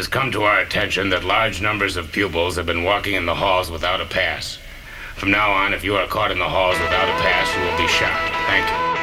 has come to our attention that large numbers of pupils have been walking in the halls without a pass. From now on, if you are caught in the halls without a pass, you will be shot. Thank you.